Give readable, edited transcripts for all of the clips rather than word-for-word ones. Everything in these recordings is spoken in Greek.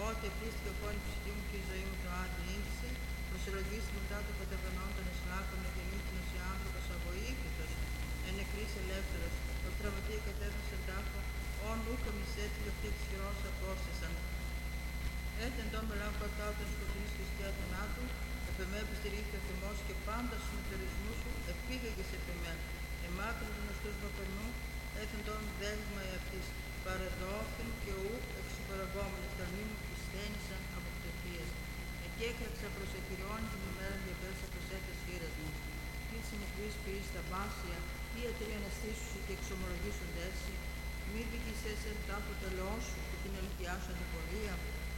Ό,τι επίστηκε ο πόνη ψυχή μου και η ζωή μου το άδει ήλθε, προσελογίστη μετά το κατεβενών των εσλάκων, γεννήθηνος οι άνθρωπος αγωγήτητος, εν νεκρής ελεύθερος, ο τραυματία κατέβασε τάφο, όν ούκα μισέτη λεπτή της χειρός απόστασαν. Έτεν τον μελάκο ακάουτον σκοτεινής και σκιά θανάτου, επεμέ επιστηρίχθηκε ο θυμός και πάντα στους μετερισμού σου επήγαγες επεμέ. Εμάκρυνε τον γνωστούς βαπερνού, έθεν τον δέλμα εαυτής, παραδόφιν και ου εξυπαραγόμενες καρμί μου πιστένησαν από κτεφίες. Εκέκραξα προς εκυριών την ημέρα διαπέρασα προς έτες χείρας μου. Πίτση νεκρής ποιής τα μπάσια, ή ατρή αναστήσουσι και εξομολογήσουν τέσσι, μη δικησές εν τάφο τελός σου και την αληθιά σου αντιπορία.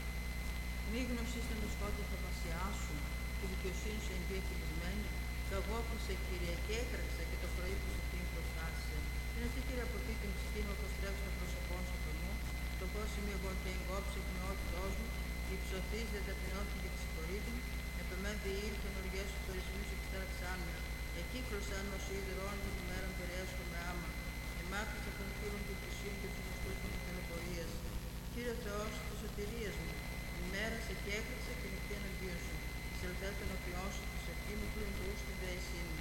Μη γνωσίστον το σκότω θαυμασιά σου, τη δικαιοσύνη σου εγγύχειρισμένη, καγόπλησε Κύριε και έκραξε και το πρωί που σε την προστάσσε. Είναι αυτή Κύριε από αυτή την ψυχή μου αποστρέψει το πρόσωπό σου από μου, το πώς είμαι εγώ και εγκόψε την ότητός μου, υψωθείς δε ταπεινότητα και ξεχωρίδη, επεμέδει ήλθον οργές σου χωρισμού σου εξτάραξάν με, εκύκλωσαν ως ίδρων την ημέραν περιέσχω με άμα, εμάκρυσα των φίλων του πλησίων και τους γνωστούς μου τελεπορίας. Κύριε Θεός της σωτηρίας μου, ημέρα σε και έκραξε και νυχτή εναντίον σου. Εισελθέ τον οποιόν σου, της ευχή μου πλην του στην δέησή μου.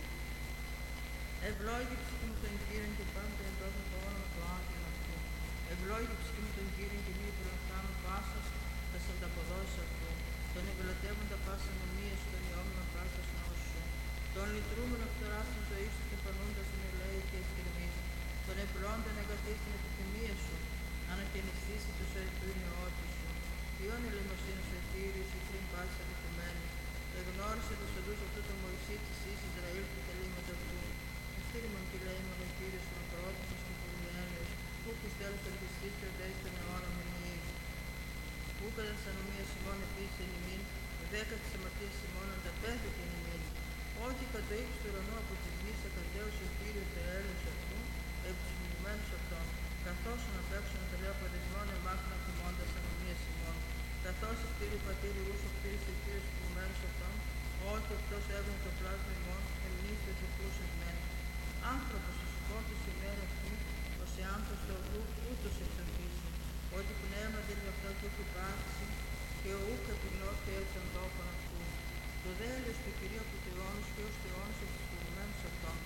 Ευλόγη ψυχή μου τον Κύριον και πάντα εντός το όνομα του άγιον αυτού. Ευλόγη ψυχή μου τον Κύριον και μη προλαμβάνω πάσας, θα σ' ανταποδώσει αυτού. Τον ευλατεύοντα πάσα νομία σου, τον ιόμενο πάσας νόσου σου. Τον λυτρούμενο φθορά στην ζωή σου και πανούντα στην ελέη και ευθυρμής. Τον ευλώντα εγκαθή στην επιθυμία σου, ανακαινιστήσει του σωρητού νεότη σου. Ποιον ελεημοσύνη σου εθύριους ή πριν πάση αδικημένης. Εγνώρισε τους οδούς αυτού τον Μωυσή της εις Ισραήλ και τα λίμματα αυτού. Ευθύριμον και λέημον ο Κύριος των ανθρώπινος και πολυέλεος, που πιστεύω στον πιστής και οδέης των αιώνων μηνύει. Που κατά της ανομίας ημών επίσης εν ημίν, δέκα της αμαρτίας ημών ανταπέθηκε εν ημίν. Όχι κατ' το ύψος του ουρανού από της γης ακρατέωσε ο Κύριος το έλεος αυτού, επί τους μνημένους αυτών. Καθώς αναπέξουν τα λέω παντισμών εμάκρυνα θυμώντας ανομίας ημών. Καθώς ευτήριου πατήρι ρούσο κτήρισε ο Κύριος θυμωμένους αυτών, ότι αυτός έβγαινε το πλάσμα ημών, εμνήστε τους εχθρούς εσμέν. Άνθρωπος ο σηκώτης ημέρα αυτή, ως εάνθος του αυτού ούτως εξορκίσει. Ότι πνεύμα δεν είναι αυτό και έχει υπάρξει, και ουκ επιγνώ και έτσι τον τόπον αυτού. Το δέλεος του Κυρίου από του αιώνους και ως του αιώνους από τους φοβημένους αυτών.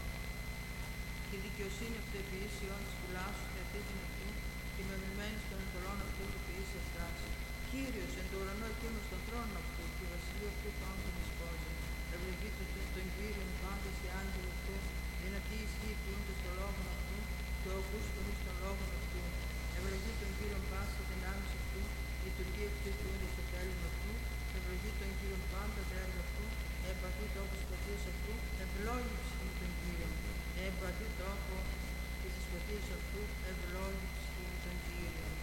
Τη δικαιοσύνη αυτού επιείς ιών της φυλάς σου και αυτή την αυτού, τη μεμειμένης των εντολών αυτού του ποιείς ευτάς. Κύριος εν το ουρανό εκείνος των θρόνων αυτού και η βασιλεία αυτού πάνω τον εισπόζει. Ευλογείται τον Κύριον πάντες οι άγγελοι αυτού, δυνατή ισχύει ποιούνται στο λόγο αυτού, και ο ακούστονος των λόγων αυτού. Ευλογεί τον Κύριον πάση δυνάμεις αυτού, λειτουργεί αυτού ποιούνται στο τέλειο αυτού. Ευλογεί τον Κύριον πάντα τα έργα αυτού, εμπαθεί τόπο της φωτίας αυτού, ευλόγη ψυχή μου τον Κύριον. Εμπαθεί τόπο της φωτίας αυτού, ευλόγη ψυχή μου τον Κύριον.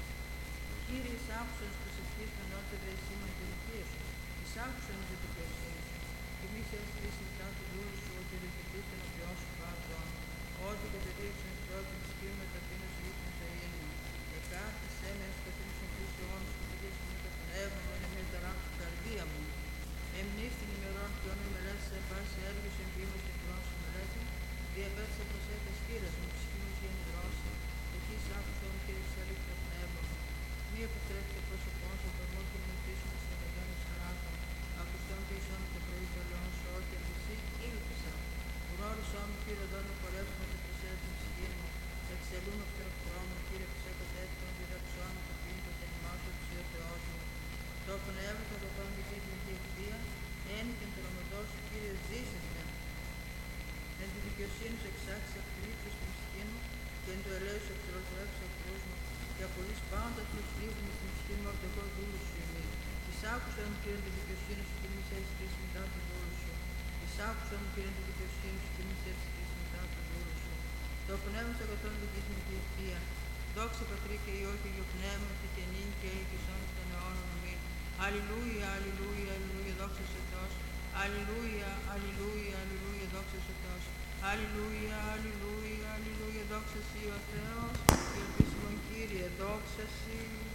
Κύριε, εισάκουσαν εις προσευχής των νότων δεησίμων και δικαίες σου, εισάκουσαν εις δικαιοσύνη σου. Και μη σε έστρεις μετά του δούλου σου, ότι δεχτείς τον οποιόν σου πάντων. Ότι κατεδίωξαν εις πρώτην της Κύριου με ταπείνωση ύπνη ζωή μου. Εκάθισέ με ως καθήμουσον πλήσιόν σου, και δεις μου το πνεύμα μου, είναι μια ταράξου καρδία μου. Εμνήστην ημερών και όνων μελέτης σε πάση έργους εμπίμως και χρόνους μελέτη, διαπέτσα προς έτες χείρας μου, ψυχή μου και ενδρώση. Εκεί εισάκουσον και εξέλιξε το πνεύμα μου. Μη αποστρέφει το πρόσωπόν σου, το μόνο και μην πείσουμε στην αγέννη σαράκων. Ακουστών πίσω μου το πρωί καλών σου, ότι αντισύ ήλπισα. Γνώρισό μου, Κύριε, εδώ να πορεύσουμε και προσέλε την ψυχή μου. Εξελούν από τον χρόνο, Κύριε, που σε κατέφυγαν, διδαξών μου το πίνει, το τενημάσου, του Υιό Θεός μου. Το πνεύμα το δοκόν δικής μου και ευθεία, ένι και τον σου, Κύριε, ζήσεις με. Εν τη δικαιοσύνη σου εξάξεις ακτρήψεις στην ψυχή μου, και εν το ελέου σου εξολοθρέψεις εχθρούς μου, και απολύς πάντα τους λίγους στην ψυχή μου από το εγώ δούλου σου ημί. Εισάκουσα μου, Κύριε, τη δικαιοσύνη σου και μη σε έχεις κρίσει μετά του δούλου σου. Εισάκουσα μου, Κύριε, τη δικαιοσύνη σου και μη σε έχεις κρίσει μετά του δούλου σου. Το πνεύμα του αγαθών δικής μου και ευθεία. Δόξα Πατρί και Υιό και Υιό Πνεύμα και νυν και και σώνος των αιώνων αμήν. Αλληλούια, αλληλούια, αλληλούια, δόξα σε Θεός. Αλληλούια, αλληλούια, αλληλούια, δόξα σε Θεός. Αλληλούια, αλληλούια, αλληλούια, δόξα σε ο Θεός. Και ελπίσιμον Κύριε, δόξα σε.